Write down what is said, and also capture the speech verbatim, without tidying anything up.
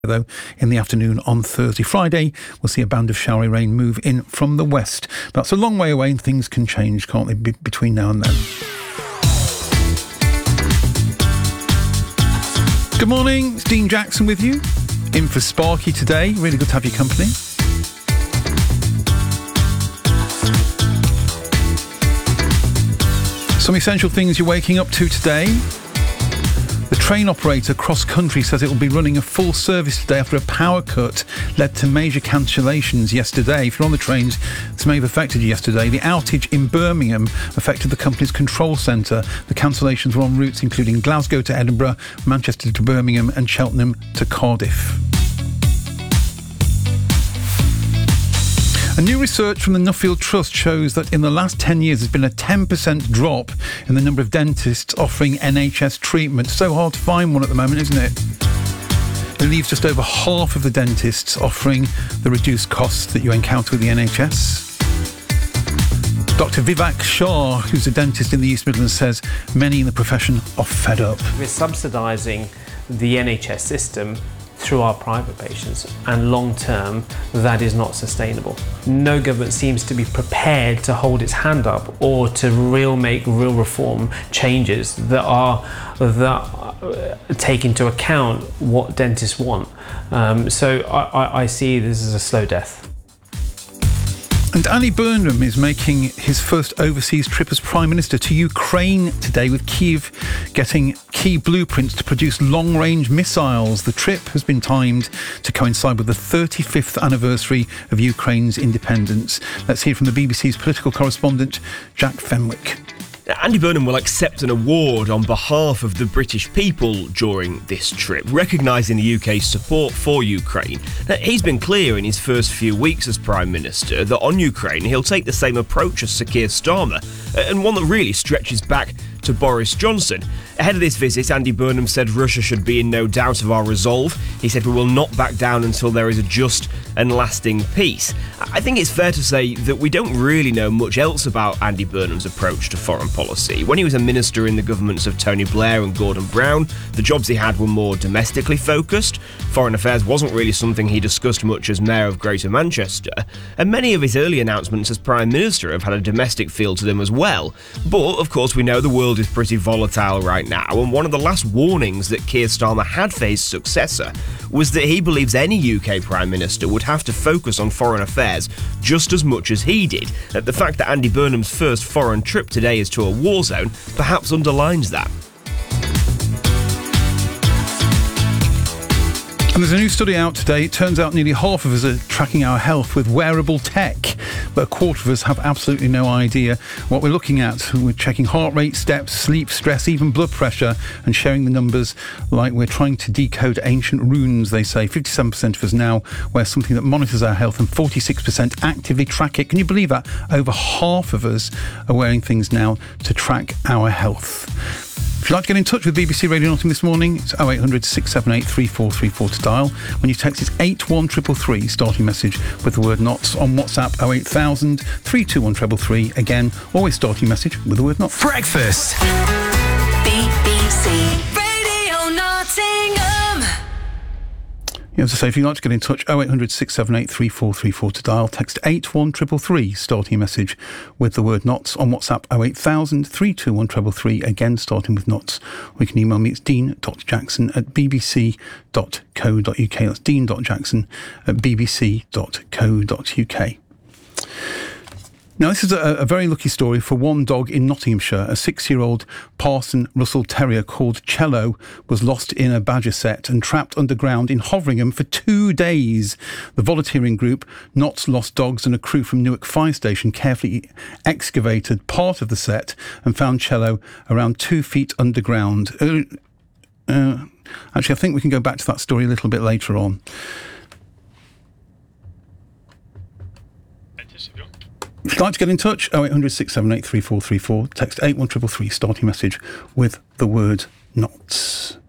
Though in the afternoon on Thursday. Friday, we'll see a band of showery rain move in from the west. That's a long way away and things can change, can't they, be- between now and then. Good morning, it's Dean Jackson with you. In for Sparky today. Really good to have your company. Some essential things you're waking up to today. The train operator Cross Country says it will be running a full service today after a power cut led to major cancellations yesterday. If you're on the trains, this may have affected you yesterday. The outage in Birmingham affected the company's control centre. The cancellations were on routes including Glasgow to Edinburgh, Manchester to Birmingham and Cheltenham to Cardiff. A new research from the Nuffield Trust shows that in the last ten years there's been a ten percent drop in the number of dentists offering N H S treatment. So hard to find one at the moment, isn't it? It leaves just over half of the dentists offering the reduced costs that you encounter with the N H S. Doctor Vivek Shah, who's a dentist in the East Midlands, says many in the profession are fed up. We're subsidising the N H S system through our private patients, and long term that is not sustainable. No government seems to be prepared to hold its hand up or to real make real reform changes that are that take into account what dentists want. Um, so I, I, I see this as a slow death. And Andy Burnham is making his first overseas trip as Prime Minister to Ukraine today, with Kyiv getting key blueprints to produce long-range missiles. The trip has been timed to coincide with the thirty-fifth anniversary of Ukraine's independence. Let's hear from the B B C's political correspondent, Jack Fenwick. Andy Burnham will accept an award on behalf of the British people during this trip, recognising the U K's support for Ukraine. Now, he's been clear in his first few weeks as Prime Minister that on Ukraine he'll take the same approach as Sir Keir Starmer, and one that really stretches back to Boris Johnson. Ahead of this visit, Andy Burnham said Russia should be in no doubt of our resolve. He said we will not back down until there is a just and lasting peace. I think it's fair to say that we don't really know much else about Andy Burnham's approach to foreign policy. When he was a minister in the governments of Tony Blair and Gordon Brown, the jobs he had were more domestically focused. Foreign affairs wasn't really something he discussed much as Mayor of Greater Manchester, and many of his early announcements as Prime Minister have had a domestic feel to them as well. But, of course, we know the world is pretty volatile right now, and one of the last warnings that Keir Starmer had for his successor was that he believes any U K Prime Minister would have to focus on foreign affairs just as much as he did. The fact that Andy Burnham's first foreign trip today is to a war zone perhaps underlines that. And there's a new study out today. It turns out nearly half of us are tracking our health with wearable tech, but a quarter of us have absolutely no idea what we're looking at. We're checking heart rate, steps, sleep, stress, even blood pressure, and sharing the numbers like we're trying to decode ancient runes, they say. fifty-seven percent of us now wear something that monitors our health and forty-six percent actively track it. Can you believe that? Over half of us are wearing things now to track our health. If you'd like to get in touch with B B C Radio Nottingham this morning, it's oh eight hundred, six seven eight, three four three four to dial. When you text, it's eight one three three three, starting message with the word NOTS. On WhatsApp, oh eight thousand, three two one three three three. Again, always starting message with the word NOTS. Breakfast. B B C Radio Nottingham. Yeah, as I say, if you'd like to get in touch, oh eight hundred, six seven eight, three four three four to dial. Text eight one three three three, starting message with the word NOTS. On WhatsApp, oh eight thousand, three two one three three three, again starting with NOTS. Or you can email me, it's dean dot jackson at b b c dot co dot u k. That's dean dot jackson at b b c dot co dot u k. Now, this is a, a very lucky story for one dog in Nottinghamshire. A six-year-old Parson Russell Terrier called Cello was lost in a badger set and trapped underground in Hoveringham for two days. The volunteering group Knott's Lost Dogs and a crew from Newark Fire Station carefully excavated part of the set and found Cello around two feet underground. Uh, uh, actually, I think we can go back to that story a little bit later on. If you'd like to get in touch, oh eight hundred, six seven eight, three four three four, text eight one three three three, starting message with the word NOTS.